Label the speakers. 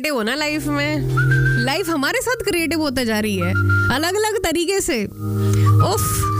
Speaker 1: Creative होना life में। Life हमारे साथ क्रिएटिव होते जा रही है अलग अलग तरीके से। उफ